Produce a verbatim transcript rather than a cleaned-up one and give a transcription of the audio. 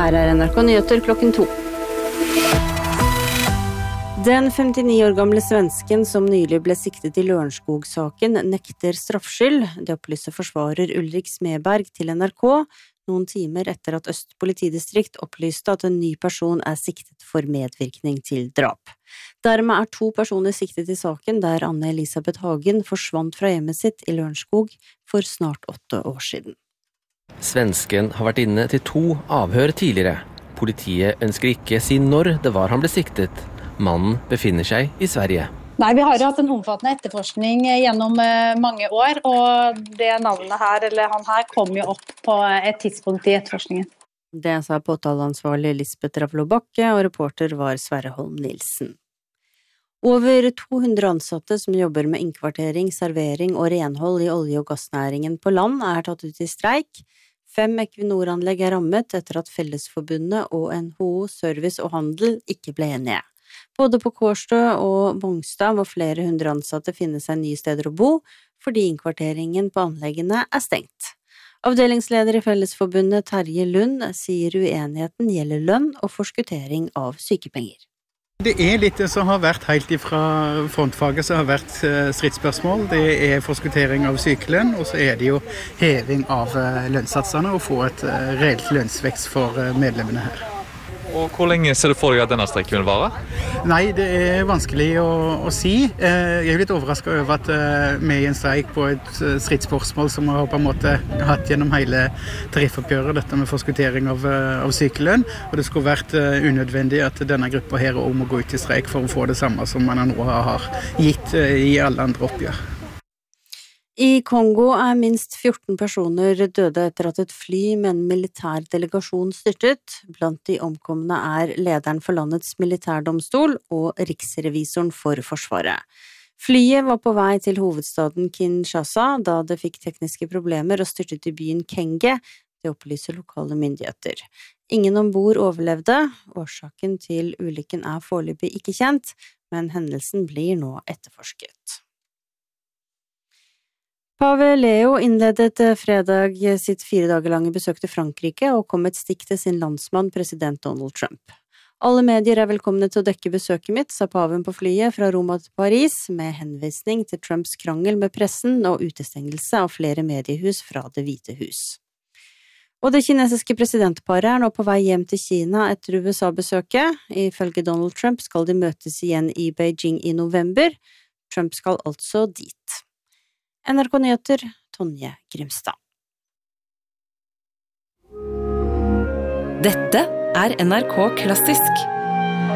Her er N R K Nyheter klokken to. Den femtini år gamle svensken som nylig ble siktet i Lørenskog-saken nekter straffskyld. Det opplyser forsvarer Ulrik Smeberg til N R K, noen timer etter at Øst politidistrikt opplyste at en ny person er siktet for medvirkning til drap. Dermed er to personer siktet i saken der Anne Elisabeth Hagen forsvant fra hjemmet sitt i Lørenskog for snart åtte år siden. Svensken har vært inne til to avhør tidligere. Politiet ønsker ikke si når det var han ble siktet. Mannen befinner seg i Sverige. Nei, vi har jo hatt en omfattende etterforskning gjennom mange år, og det navnet her, eller han her, kom jo opp på et tidspunkt i etterforskningen. Det sa påtaleansvarlig Lisbeth Ravlo Bakke, og reporter var Sverre Holm Nilsen. Over to hundre ansatte som jobber med innkvartering, servering og renhold i olje- og gassnæringen på land er tatt ut i streik. Fem Equinor-anlegg er rammet etter at Fellesforbundet og N H O Service og Handel ikke ble enige. Både på Kårstø og Mongstad må flere hundre ansatte finne seg nye steder å bo, fordi innkvarteringen på anleggene er stengt. Avdelingsleder i Fellesforbundet Terje Lund sier uenigheten gjelder lønn og forskuttering av sykepenger. Det er litt det som har vært helt fra frontfaget som har vært stridsspørsmål. Det er forskuttering av sykelønn, og så er det jo heving av lønnssatsene og få et reelt lønnsvekst for medlemmene her. Og hvor lenge ser du for deg at denne streiken vil vare? Nei, det er vanskelig å, å si. Jeg er litt overrasket over at vi er i en streik på et stridsspørsmål som vi har på en måte hatt gjennom hele tariffoppgjøret, dette med forskuttering av, av sykelønn. Og det skulle vært unødvendig at denne gruppa her også må gå ut i streik for å få det samme som man nå har gitt i alle andre oppgjør. I Kongo er minst fjorten personer døde etter at et fly med en militær delegasjon styrtet. Blant de omkomne er lederen for landets militærdomstol og riksrevisoren for Forsvaret. Flyet var på vei til hovedstaden Kinshasa da det fikk tekniske problemer og styrtet i byen Kenge. Det opplyser lokale myndigheter. Ingen ombord overlevde. Årsaken til ulykken er foreløpig ikke kjent, men hendelsen blir nå etterforsket. Pave Leo innledet fredag sitt fire dager lange besøk til Frankrike og kom et stikk til sin landsmann, president Donald Trump. Alle medier er velkomne til å dekke besøket mitt, sa paven på flyet fra Roma til Paris, med henvisning til Trumps krangel med pressen og utestengelse av flere mediehus fra Det hvite hus. Og det kinesiske presidentparet er nå på vei hjem til Kina etter U S A-besøket. Ifølge Donald Trump skal de møtes igjen i Beijing i november. Trump skal altså dit. N R K Nyheter, Tonje Grimstad. Dette er N R K Klassisk.